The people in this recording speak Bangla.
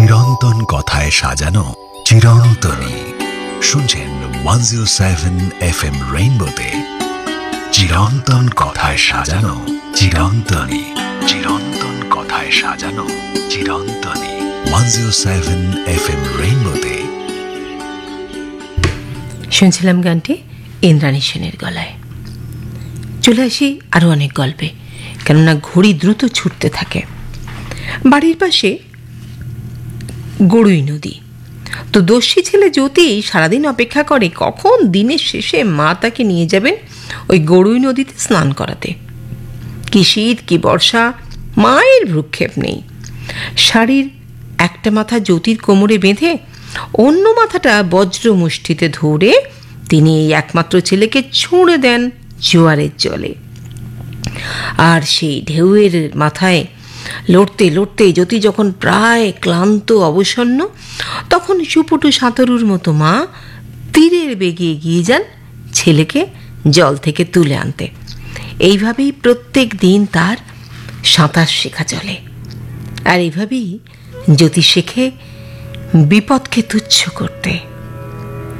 চিরন্তন কথায় সাজানো চিরন্তনী। শুনছেন 107 FM রেইনবোতে চিরন্তন কথায় সাজানো চিরন্তনী। চিরন্তন কথায় সাজানো চিরন্তনী 107 FM রেইনবোতে। শুনছিলাম গানটি ইন্দ্রাণী সেনের গলায়। চলে আসি আরও অনেক গল্পে, কেননা ঘড়ি দ্রুত ছুটতে থাকে। বাড়ির পাশে গড়ুই নদী। তো দস্যি ছেলে জ্যোতি সারাদিন অপেক্ষা করে কখন দিনের শেষে মা তাকে নিয়ে যাবেন ওই গড়ুই নদীতে স্নান করাতে। কি শীত কি বর্ষা, মায়ের ভ্রুক্ষেপ নেই। শাড়ির একটা মাথা জ্যোতির কোমরে বেঁধে অন্য মাথাটা বজ্র মুষ্টিতে ধরে তিনি এই একমাত্র ছেলেকে ছুঁড়ে দেন জোয়ারের জলে। আর সেই ঢেউয়ের মাথায় লড়তে লড়তে জ্যোতি যখন প্রায় ক্লান্ত অবসন্ন, তখন সুপুটু সাঁতারুর মতো মা তীরের বেগে এগিয়ে যান ছেলেকে জল থেকে তুলে আনতে। এইভাবেই প্রত্যেক দিন তার সাঁতার শেখা চলে। আর এইভাবেই জ্যোতি শেখে বিপদকে তুচ্ছ করতে।